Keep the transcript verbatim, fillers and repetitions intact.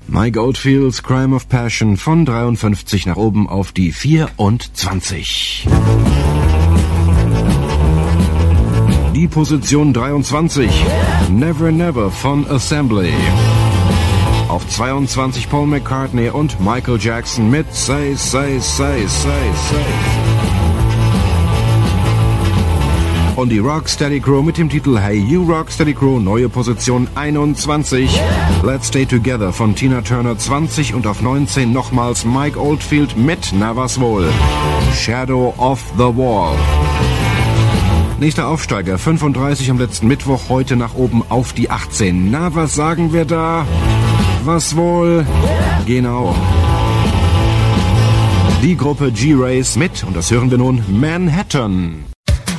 Mike Oldfields Crime of Passion von dreiundfünfzig nach oben auf die vierundzwanzig. Die Position dreiundzwanzig, Never Never von Assembly. Auf zweiundzwanzig Paul McCartney und Michael Jackson mit Say, Say, Say, Say, Say. Und die Rocksteady Crew mit dem Titel Hey You Rocksteady Crew, neue Position einundzwanzig. Let's Stay Together von Tina Turner zwanzig und auf neunzehn nochmals Mike Oldfield mit, na was wohl, Shadow of the Wall. Nächster Aufsteiger, fünfunddreißig am letzten Mittwoch, heute nach oben auf die achtzehn. Na, was sagen wir da? Was wohl? Genau. Die Gruppe G-Race mit, und das hören wir nun, Manhattan.